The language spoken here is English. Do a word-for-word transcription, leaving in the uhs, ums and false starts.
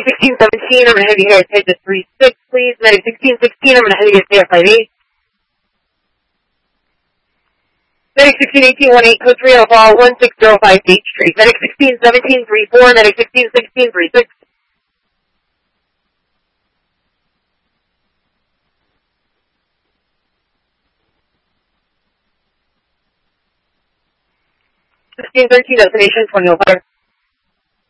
Medic sixteen seventeen, I'm going to have you guys head to three six, please. Medic sixteen sixteen, I'm going to have you guys stay at five eight. Medic sixteen eighteen, one eight, code three oh four, one six zero five Beach Street. Medic sixteen seventeen, three four, Medic sixteen sixteen, three six. sixteen thirteen, destination twenty oh five.